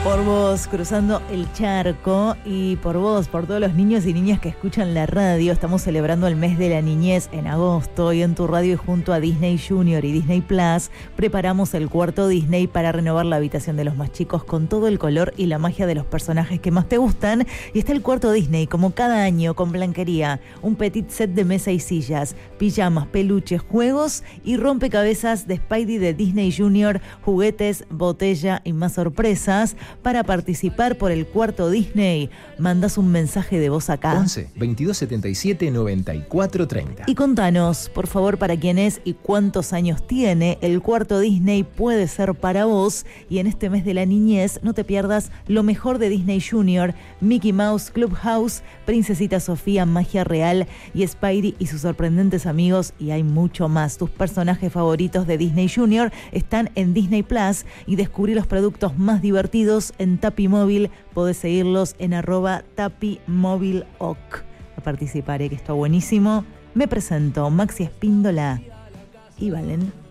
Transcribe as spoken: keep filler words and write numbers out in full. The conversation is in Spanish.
Por vos, cruzando el charco, y por vos, por todos los niños y niñas que escuchan la radio. Estamos celebrando el mes de la niñez en agosto, y en tu radio y junto a Disney Junior y Disney Plus preparamos el cuarto Disney para renovar la habitación de los más chicos con todo el color y la magia de los personajes que más te gustan. Y está el cuarto Disney, como cada año, con blanquería, un petit set de mesa y sillas, pijamas, peluches, juegos y rompecabezas de Spidey de Disney Junior, juguetes, botella y más sorpresas. Para participar por el cuarto Disney, mandás un mensaje de voz acá. once, veintidós setenta y siete, noventa y cuatro treinta. Y contanos, por favor, para quién es y cuántos años tiene. El cuarto Disney puede ser para vos. Y en este mes de la niñez, no te pierdas lo mejor de Disney Junior, Mickey Mouse Clubhouse, Princesita Sofía, Magia Real y Spidey y sus sorprendentes amigos. Y hay mucho más. Tus personajes favoritos de Disney Junior están en Disney Plus, y descubrí los productos más divertidos en Tapi Móvil. Podés seguirlos en arroba Tapi Móvil O C. A participar, eh, que está buenísimo. Me presento, Maxi Espíndola y Valen.